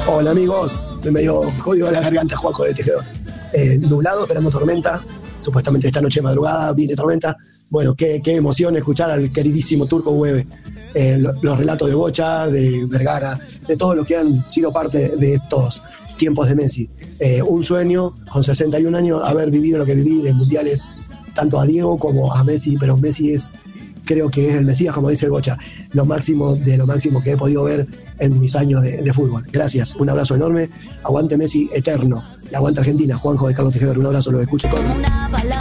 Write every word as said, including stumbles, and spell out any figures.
Hola amigos, me medio jodido la garganta, Juanjo de Tejedor. Eh, nublado, esperando tormenta. Supuestamente esta noche de madrugada viene tormenta. Bueno, qué, qué emoción escuchar al queridísimo Turco Hueve. Eh, lo, los relatos de Bocha, de Vergara, de todos los que han sido parte de estos tiempos de Messi. Eh, un sueño, con sesenta y un años, haber vivido lo que viví de mundiales, tanto a Diego como a Messi, pero Messi es, creo que es el Mesías, como dice el Bocha, lo máximo de lo máximo que he podido ver en mis años de, de fútbol. Gracias, un abrazo enorme, aguante Messi eterno, y aguante Argentina. Juanjo de Carlos Tejedor, un abrazo, lo escucho con...